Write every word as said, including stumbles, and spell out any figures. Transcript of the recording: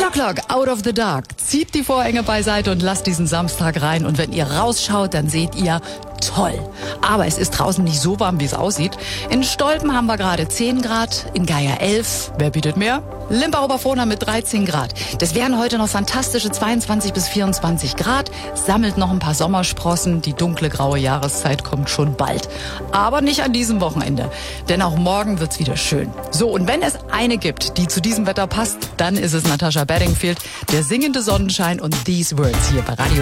Knock Knock, Out of the Dark. Zieht die Vorhänge beiseite und lasst diesen Samstag rein. Und wenn ihr rausschaut, dann seht ihr, toll. Aber es ist draußen nicht so warm, wie es aussieht. In Stolpen haben wir gerade zehn Grad, in Geier elf. Wer bietet mehr? Limper-Oberfrohna mit dreizehn Grad. Das wären heute noch fantastische zweiundzwanzig bis vierundzwanzig Grad. Sammelt noch ein paar Sommersprossen. Die dunkle, graue Jahreszeit kommt schon bald. Aber nicht an diesem Wochenende. Denn auch morgen wird's wieder schön. So, und wenn es eine gibt, die zu diesem Wetter passt, dann ist es Natasha Bedingfield, der singende Sonnenschein und These Words hier bei Radio